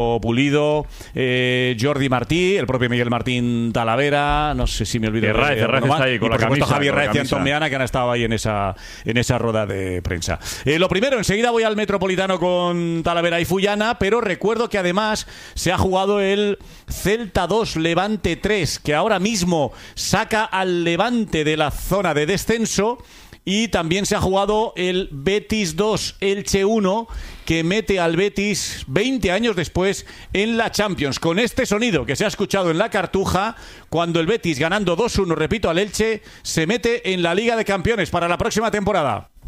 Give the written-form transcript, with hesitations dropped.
Pulido, Jordi Martí, el propio Miguel Martín Talavera, no sé si me olvido Raez está ahí con y la por supuesto camisa, Javier con la Raez y camisa. Antón Meana, que han estado ahí en esa rueda de prensa. Lo primero, enseguida voy al Metropolitano con Talavera y Fullana, pero recuerdo que además se ha jugado el Celta 2 Levante 3, que ahora mismo saca al Levante de la zona de descenso. Y también se ha jugado el Betis 2, Elche 1, que mete al Betis 20 años después en la Champions. Con este sonido que se ha escuchado en la Cartuja, cuando el Betis, ganando 2-1, repito, al Elche, se mete en la Liga de Campeones para la próxima temporada.